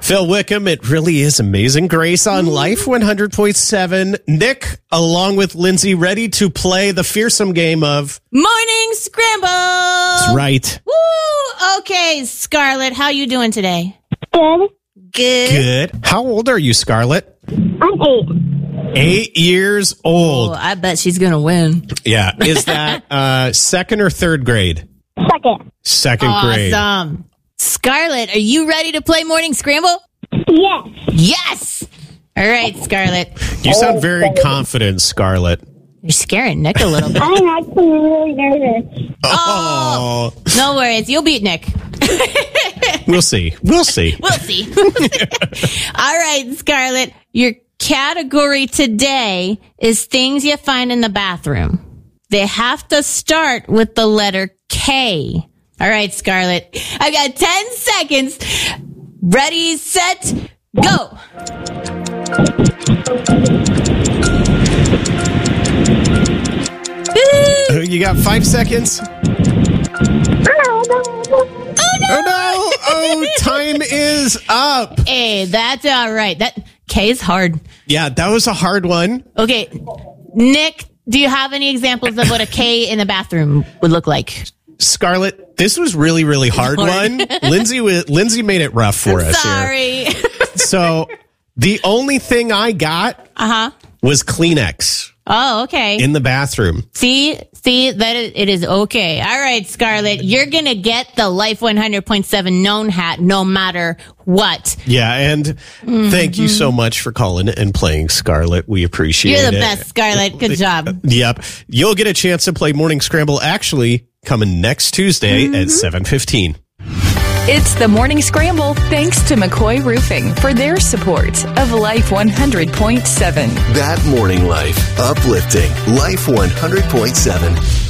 Phil Wickham, it really is Amazing Grace on Life 100.7. Nick, along with Lindsay, ready to play the fearsome game of Morning Scramble. That's right. Woo! Okay, Scarlett, how you doing today? Good. Good. How old are you, Scarlett? I'm 8. 8 years Oh, old. I bet she's gonna win. Yeah. Is that second or third grade? Second. Second grade. Awesome. Scarlett, are you ready to play Morning Scramble? Yes. Yes. All right, Scarlett. You sound very confident, Scarlett. You're scaring Nick a little bit. I'm actually really nervous. Oh. No worries. You'll beat Nick. We'll see. We'll see. We'll see. All right, Scarlett. Your category today is things you find in the bathroom. They have to start with the letter K. All right, Scarlett. I've got 10 seconds. Ready, set, go. You got 5 seconds. Oh, no. Oh, time is up. Hey, that's all right. That K is hard. Yeah, that was a hard one. Okay, Nick, do you have any examples of what a K in the bathroom would look like? Scarlett, this was really, really hard one. Lindsay made it rough for us Sorry. here. So the only thing I got was Kleenex Oh, okay. in the bathroom. See that it is okay. All right, Scarlett, you're going to get the Life 100.7 known hat no matter what. Yeah, and thank you so much for calling and playing, Scarlett. We appreciate it. You're the best, Scarlett. Good job. Yep. You'll get a chance to play Morning Scramble actually coming next Tuesday at 7:15. It's the Morning Scramble, thanks to McCoy Roofing for their support of Life 100.7. That morning life. Uplifting. Life 100.7.